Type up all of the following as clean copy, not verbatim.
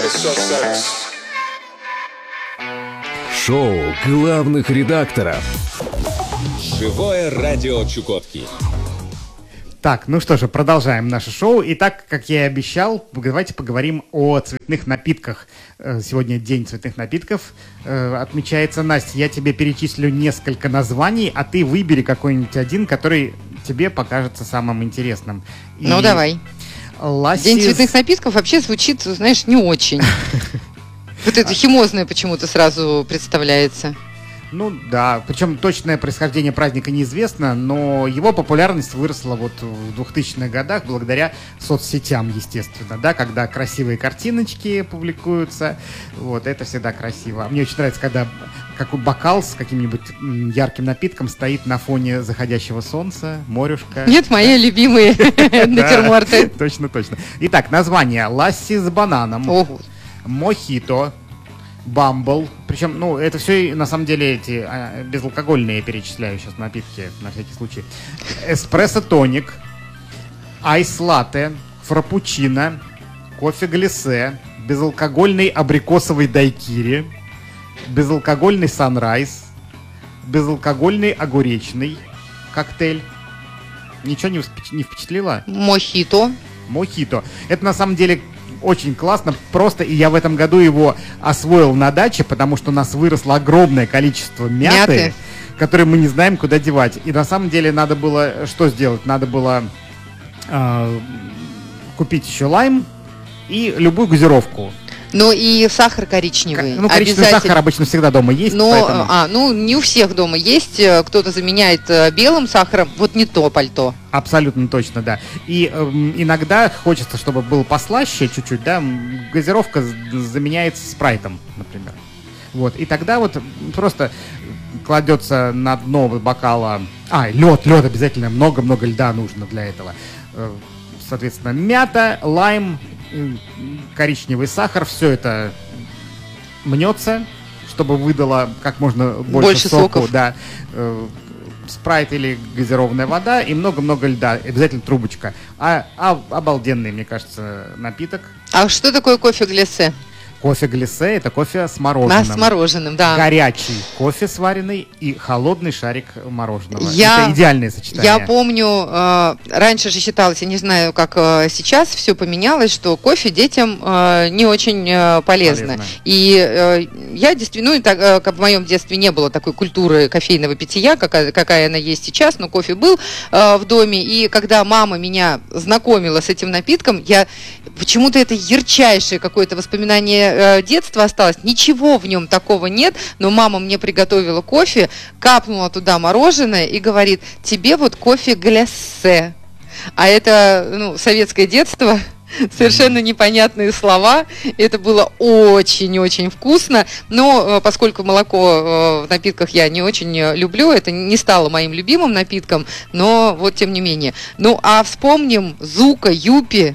Шоу главных редакторов. Живое радио Чукотки. Так, ну что же, продолжаем наше шоу. Итак, как я и обещал, давайте поговорим о цветных напитках. Сегодня день цветных напитков отмечается. Настя, я тебе перечислю несколько названий, а ты выбери какой-нибудь один, который тебе покажется самым интересным. Ну, давай. День цветных напитков вообще звучит, знаешь, не очень. Вот это химозное почему-то сразу представляется. Ну да, причем точное происхождение праздника неизвестно, но его популярность выросла вот в 2000-х годах благодаря соцсетям, естественно, да, когда красивые картиночки публикуются, вот, это всегда красиво. Мне очень нравится, когда какой бокал с каким-нибудь ярким напитком стоит на фоне заходящего солнца, морюшка. Нет, мои любимые натюрморты. Точно. Итак, название: ласси с бананом, мохито, бамбл. Причем, ну, это все, на самом деле, эти безалкогольные, я перечисляю сейчас напитки, на всякий случай. Эспрессо-тоник, айс-латте, фраппучино, кофе-глиссе, безалкогольный абрикосовый дайкири, безалкогольный санрайз, безалкогольный огуречный коктейль. Ничего не впечатлило? Мохито. Это, на самом деле, очень классно, просто, и я в этом году его освоил на даче, потому что у нас выросло огромное количество мяты, которые мы не знаем, куда девать. И на самом деле надо было что сделать? Надо было купить еще лайм и любую газировку. Ну и сахар коричневый. Ну, коричневый сахар обычно всегда дома есть. Ну, не у всех дома есть. Кто-то заменяет белым сахаром. Вот не то пальто. Абсолютно точно, да. И иногда хочется, чтобы было послаще чуть-чуть, да. Газировка заменяется спрайтом, например. Вот. И тогда вот просто кладется на дно бокала... лед обязательно. Много-много льда нужно для этого. Соответственно, мята, лайм, коричневый сахар, все это мнется, чтобы выдало как можно больше соку, да, спрайт или газированная вода и много-много льда, обязательно трубочка. Обалденный, мне кажется, напиток. А что такое кофе-глиссе? Кофе-глиссе — это кофе с мороженым. С мороженым, да. Горячий кофе сваренный и холодный шарик мороженого. Это идеальное сочетание. Я помню, раньше же считалось, я не знаю, как сейчас все поменялось, что кофе детям не очень полезно. И я действительно, как в моем детстве не было такой культуры кофейного питья, какая она есть сейчас, но кофе был в доме. И когда мама меня знакомила с этим напитком, почему-то это ярчайшее какое-то воспоминание детства осталось. Ничего в нем такого нет, но мама мне приготовила кофе, капнула туда мороженое и говорит: тебе вот кофе-глиссе. А это, советское детство. Совершенно непонятные слова. Это было очень-очень вкусно. Но поскольку молоко в напитках я не очень люблю, это не стало моим любимым напитком, но вот тем не менее. Ну, а вспомним Зука, Юпи.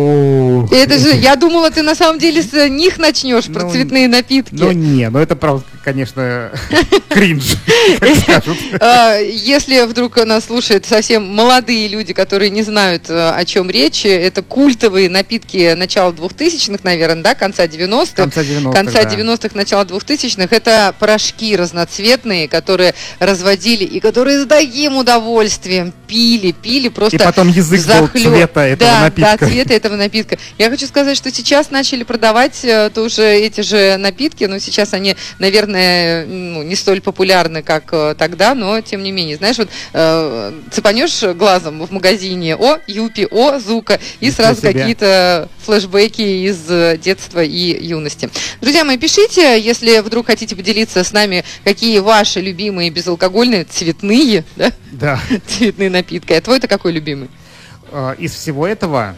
Это же, я думала, ты на самом деле с них начнешь про цветные напитки. Это правда, конечно, кринж, как скажут. Если вдруг нас слушают совсем молодые люди, которые не знают, о чем речь, это культовые напитки начала 2000-х, наверное, да, конца 90-х. Конца 90-х, начала 2000-х. Это порошки разноцветные, которые разводили и которые с таким удовольствием пили просто. И потом язык был цвета этого напитка. Да, цвета этого напитка. Я хочу сказать, что сейчас начали продавать тоже эти же напитки, но сейчас они, наверное, не столь популярны, как тогда, но тем не менее. Знаешь, вот цепанешь глазом в магазине: о, Юпи, о, Зука, и сразу какие-то флешбеки из детства и юности. Друзья мои, пишите, если вдруг хотите поделиться с нами, какие ваши любимые безалкогольные цветные, цветные напитки. А твой-то какой любимый? Из всего этого,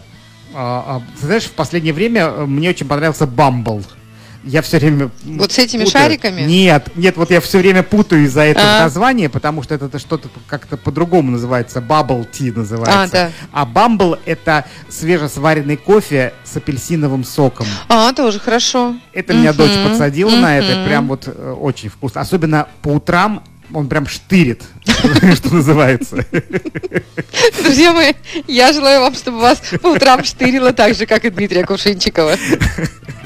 ты знаешь, в последнее время мне очень понравился бамбл. Я все время вот с этими шариками? Нет, вот я все время путаю из-за этого названия, потому что это что-то как-то по-другому называется, bubble tea называется. А бамбл — это свежесваренный кофе с апельсиновым соком. Тоже хорошо. Это меня дочь подсадила на это, прям вот очень вкусно. Особенно по утрам он прям штырит, что называется. Друзья мои, я желаю вам, чтобы вас по утрам штырило так же, как и Дмитрия Кувшинчикова.